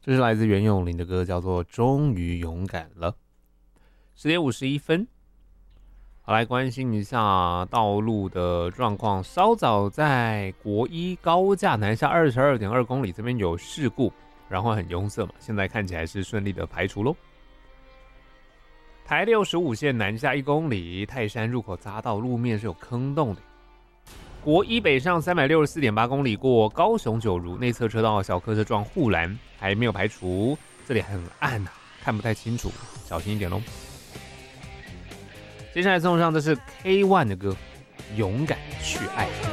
这是来自袁咏琳的歌，叫做《终于勇敢了》。10点51分，好，来关心一下道路的状况。稍早在国一高架南下22.2公里这边有事故，然后很拥塞嘛，现在看起来是顺利的排除咯。台65线南下1公里，泰山入口匝道路面是有坑洞的。国一北上364.8公里过高雄九如内侧车道小客车撞护栏，还没有排除，这里很暗啊，看不太清楚，小心一点咯。接下来送上的是 K1 的歌《勇敢去爱》。